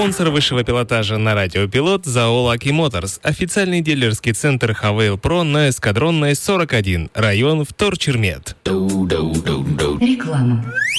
Спонсор высшего пилотажа на радиопилот ЗАО Lucky Motors. Официальный дилерский центр Хавейл Про на Эскадронной 41. Район Вторчермет. Реклама.